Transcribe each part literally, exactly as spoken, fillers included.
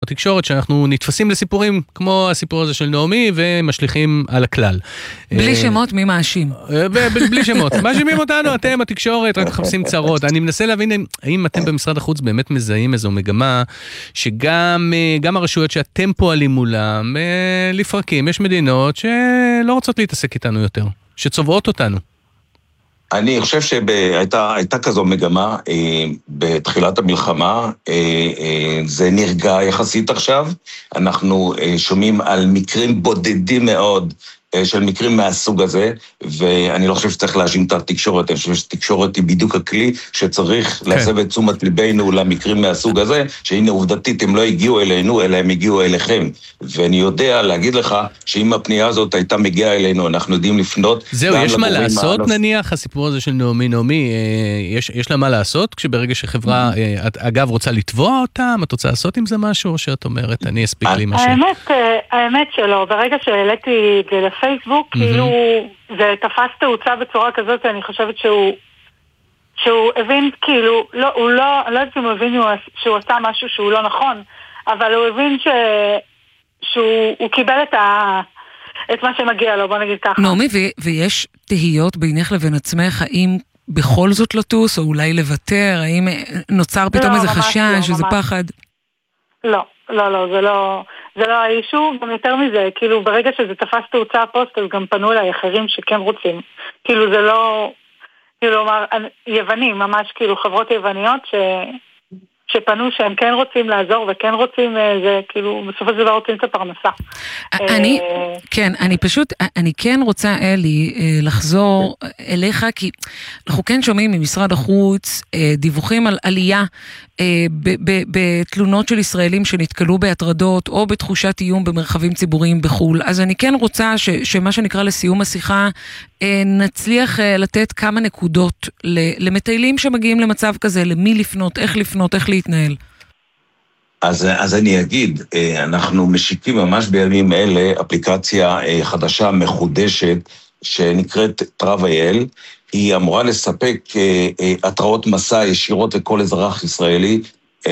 בתקשורת, שאנחנו נתפסים לסיפורים כמו הסיפור הזה של נעמי, ומשליכים על הכלל. בלי שמות, מי מאשים? בלי שמות. מאשימים אותנו, אתם, התקשורת, רק מחפשים צרות. אני מנסה להבין האם אתם במשרד החוץ באמת מזהים איזו מגמה, שגם גם הרשויות שאתם פועלים מולם, לפרקים, יש מדינות שלא רוצות להתעסק איתנו יותר, שצובעות אותנו. אני חושב שהייתה הייתה כזו מגמה אה, בתחילת המלחמה, אה, אה, זה נרגע יחסית עכשיו, אנחנו אה, שומעים על מקרים בודדים מאוד, של מקרים מהסוג הזה, ואני לא חושב שצריך להאשים את התקשורת, אני חושב שתקשורת היא בדיוק הכלי שצריך כן. להסב את תשומת ליבנו למקרים מהסוג הזה, שהנה עובדתית הם לא הגיעו אלינו, אלא הם הגיעו אליכם. ואני יודע להגיד לך שאם הפנייה הזאת הייתה מגיעה אלינו, אנחנו יודעים לפנות. זהו, יש מה לעשות מה... נניח, הסיפור הזה של נעמי, נעמי, יש, יש לה מה לעשות, כשברגע שחברה, אגב, רוצה לתבוע אותם, את רוצה לעשות עם זה משהו, או שאת אומרת, אני אספיק לי משהו? האמת, האמת שלא, ברגע שהעליתי פייסבוק, כאילו זה תפס תאוצה בצורה כזאת, אני חושבת שהוא שהוא הבין, כאילו, לא, הוא לא, אני לא יודעת אם הוא הבין שהוא עשה משהו שהוא לא נכון, אבל הוא הבין ש, שהוא הוא קיבל את, ה, את מה שמגיע לו, בוא נגיד ככה. נעמי, ו- ויש תהיות בינך לבין עצמך, האם בכל זאת לטוס, או אולי לוותר, האם נוצר פתאום איזה חשש, איזה פחד? לא, לא, לא, זה לא... זה לא האישו, גם יותר מזה, כאילו ברגע שזה תפס תאוצה הפוסט, אז גם פנו אליי אחרים שכן רוצים. כאילו זה לא, כאילו אומר, יוונים, ממש כאילו חברות יווניות ש... שפנו שהם כן רוצים לעזור וכן רוצים, זה כאילו בסופו של דבר רוצים את הפרנסה. אני, כן, אני פשוט, אני כן רוצה אלי לחזור אליך, כי אנחנו כן שומעים ממשרד החוץ דיווחים על עלייה בתלונות של ישראלים שנתקלו בהטרדות או בתחושת איום במרחבים ציבוריים בחול. אז אני כן רוצה ש, שמה שנקרא לסיום השיחה נצליח לתת כמה נקודות למטיילים שמגיעים למצב כזה, למי לפנות, איך לפנות, איך להתנהל. אז, אז אני אגיד, אנחנו משיקים ממש בימים אלה אפליקציה חדשה מחודשת שנקראת טראבל, היא אמורה לספק התראות מסע ישירות לכל אזרח ישראלי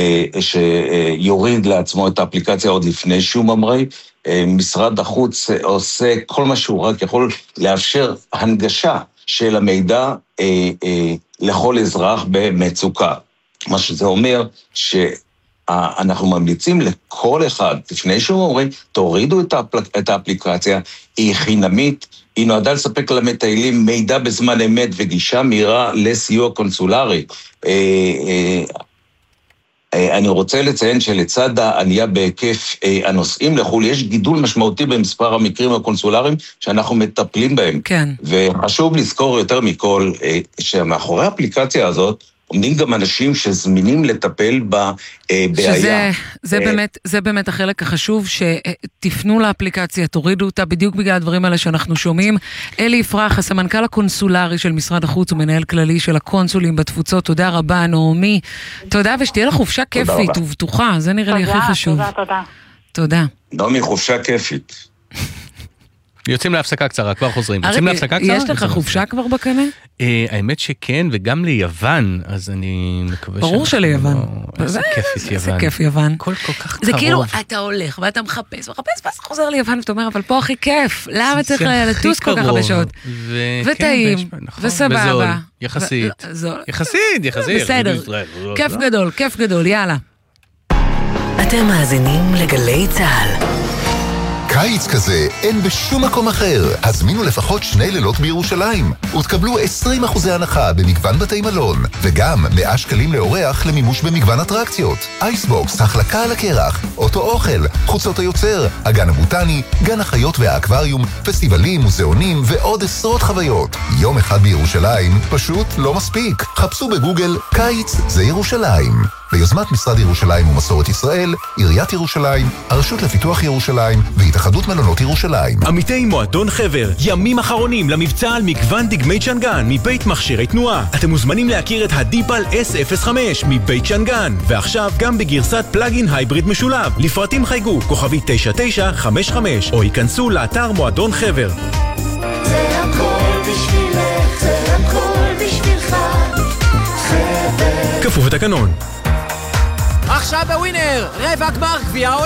שיוריד לעצמו את האפליקציה עוד לפני שהוא ממריא. משרד החוץ עושה כל מה שהוא רק יכול לאפשר הנגשה של המידע לכל אזרח במצוקה. מה שזה אומר שאנחנו ממליצים לכל אחד, לפני שהוא אומרים, תורידו את האפליקציה, היא חינמית, היא נועדה לספק למטיילים מידע בזמן אמת וגישה מהירה לסיוע קונסולרי. אני רוצה לציין שלצד העלייה בהיקף הנוסעים לחול, יש גידול משמעותי במספר המקרים הקונסולריים שאנחנו מטפלים בהם. כן. וחשוב לזכור יותר מכל שמאחורי האפליקציה הזאת, עומדים גם אנשים שזמינים לטפל בבעיה. שזה, זה באמת, זה באמת החלק החשוב, שתפנו לאפליקציה, תורידו אותה, בדיוק בגלל הדברים האלה שאנחנו שומעים. אלי יפרח, הסמנכ"ל הקונסולרי של משרד החוץ, ומנהל כללי של הקונסולים בתפוצות, תודה רבה, נעמי. תודה, ושתהיה לך חופשה כיפית ובטוחה, זה נראה לי הכי חשוב. תודה, תודה. תודה. נעמי, חופשה כיפית. יוצאים להפסקה קצרה, כבר חוזרים. יוצאים להפסקה קצרה? יש לך חופשה כבר בקנה? האמת שכן, וגם ליוון, אז אני מקווה... ברור שליוון. איזה כיפית יוון. איזה כיף יוון. כל כל כך קרוב. זה כאילו, אתה הולך ואתה מחפש, מחפש, ואז חוזר ליוון, ואתה אומר, אבל פה הכי כיף. למה צריך לטוס כל כך הרבה שעות? וטעים, וסבבה. יחסית. יחסית, יחסית. בסדר. כיף גדול, כיף גדול, יאללה. אתם מאזינים לגלי צהל. קיץ כזה אין בשום מקום אחר. הזמינו לפחות שני לילות בירושלים ותקבלו עשרים אחוז הנחה במגוון בתי מלון, וגם מאה שקלים לאורח למימוש במגוון אטרקציות. אייסבוקס, החלקה על הקרח, אוטו אוכל, חוצות היוצר, הגן הבוטני, גן החיות והאקווריום, פסטיבלים, מוזיאונים ועוד עשרות חוויות. יום אחד בירושלים פשוט לא מספיק. חפשו בגוגל קיץ זה ירושלים. ביוזמת משרד ירושלים ומסורת ישראל, עיריית ירושלים, הרשות לפיתוח ירושלים והתאחדות מלונות ירושלים. עמיתי מועדון חבר, ימים אחרונים למבצע על מגוון דגמי צ'נגן מבית מכשירי תנועה. אתם מוזמנים להכיר את הדיפל אס אפס חמש מבית צ'נגן, ועכשיו גם בגרסת פלאגין הייבריד משולב. לפרטים חייגו כוכבי תשע תשע חמש חמש או ייכנסו לאתר מועדון חבר. זה הכל בשבילך, זה הכל בשבילך, חבר. כפוף לתקנון. עכשיו בווינר, רבע גמר גביע העולם.